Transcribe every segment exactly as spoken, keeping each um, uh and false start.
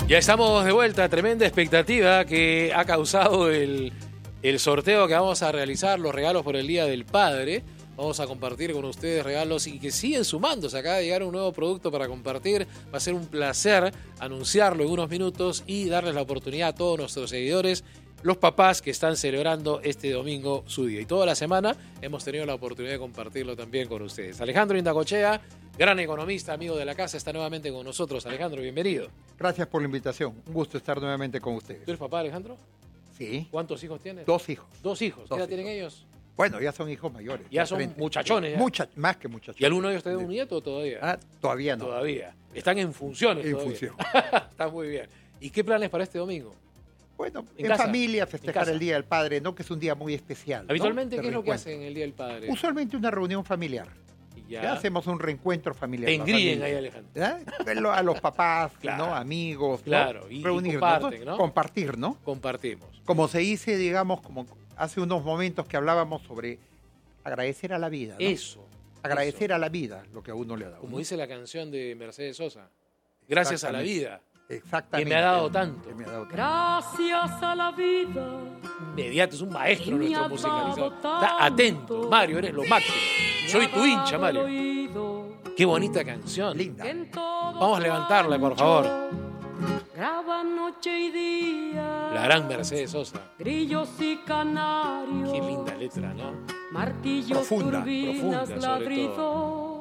Ya estamos de vuelta, tremenda expectativa que ha causado el, el sorteo que vamos a realizar, los regalos por el Día del Padre. Vamos a compartir con ustedes regalos y que siguen sumándose. Acaba de llegar un nuevo producto para compartir. Va a ser un placer anunciarlo en unos minutos y darles la oportunidad a todos nuestros seguidores, los papás que están celebrando este domingo su día. Y toda la semana hemos tenido la oportunidad de compartirlo también con ustedes. Alejandro Indacochea, gran economista, amigo de la casa, está nuevamente con nosotros. Alejandro, bienvenido. Gracias por la invitación. Un gusto estar nuevamente con ustedes. ¿Tú eres papá, Alejandro? Sí. ¿Cuántos hijos tienes? Dos hijos. Dos hijos. Dos ¿Qué edad hijos. tienen ellos? Bueno, ya son hijos mayores. Ya son frente. muchachones. Ya. Mucha, más que muchachones. ¿Y alguno de ellos tiene un nieto todavía? Ah, todavía no. Todavía. Están en funciones En todavía. función. Está muy bien. ¿Y qué planes para este domingo? Bueno, ¿En en, casa? familia, ¿En festejar casa? el Día del Padre, ¿no? Que es un día muy especial. ¿no? Habitualmente, De ¿qué es lo que reencuentro. hacen el Día del Padre? Usualmente una reunión familiar. Y ya. Ya hacemos un reencuentro familiar. Te la engríen familia. ahí, Alejandro. ¿Ya? Verlo a los papás, Claro. ¿no? Amigos, ¿no? Claro, y- y reunirnos, comparten, ¿no? Compartir, ¿no? Compartimos. Como se dice, digamos, como hace unos momentos que hablábamos sobre agradecer a la vida, ¿no? Eso. Agradecer a la vida lo que a uno le ha dado. Como ¿no? dice la canción de Mercedes Sosa. Gracias a la Exactamente. vida, Exactamente. que me ha dado tanto. Que me ha dado tanto. Gracias a la vida. Inmediato, es un maestro Que me nuestro ha musicalizador. dado Está atento, tanto. Mario, eres lo máximo. Soy tu hincha, Mario. Mario. Qué bonita canción. Linda. Vamos a levantarla, por favor. Graba noche y día. La gran Mercedes Sosa. Grillos y canarios. Qué linda letra, ¿no? Martillos, Profunda, turbinas, profunda, sobre ladridos.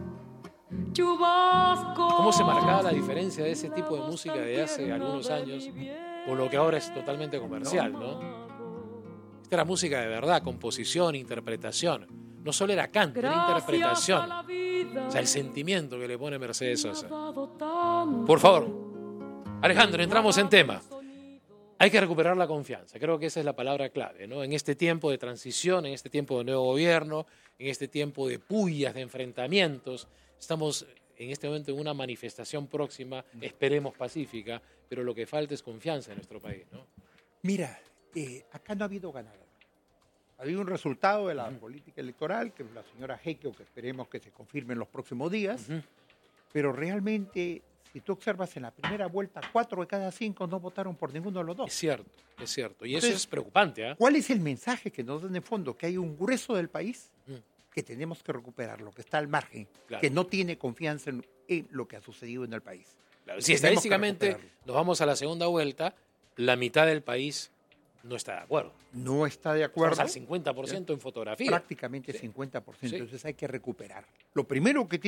Chubascos. ¿Cómo se marcaba la diferencia de ese tipo de música de hace algunos años con lo que ahora es totalmente comercial, ¿no? Esta era música de verdad, composición, interpretación. No solo era canto, era interpretación. O sea, el sentimiento que le pone Mercedes Sosa. Por favor, Alejandro, entramos en tema. Hay que recuperar la confianza. Creo que esa es la palabra clave, ¿no? En este tiempo de transición, en este tiempo de nuevo gobierno, en este tiempo de pullas, de enfrentamientos, estamos en este momento en una manifestación próxima, esperemos pacífica, pero lo que falta es confianza en nuestro país, ¿no? Mira, eh, acá no ha habido ganador. Ha habido un resultado de la Ujú. política electoral, que es la señora Heiko, que esperemos que se confirme en los próximos días, Ujú. pero realmente, si tú observas en la primera vuelta, cuatro de cada cinco no votaron por ninguno de los Es dos. cierto, es cierto. Y eso Entonces, es preocupante, ¿ah? ¿Cuál es el mensaje que nos dan de fondo? Que hay un grueso del país Ujú. que tenemos que recuperarlo, que está al margen, Claro. que no tiene confianza en, en lo que ha sucedido en el país. Claro, si Tenemos que estadísticamente recuperarlo. nos vamos a la segunda vuelta, la mitad del país no está de acuerdo. No está de acuerdo. Estamos al cincuenta por ciento en fotografía. Prácticamente Sí. cincuenta por ciento. Sí. Entonces hay que recuperar. Lo primero que tiene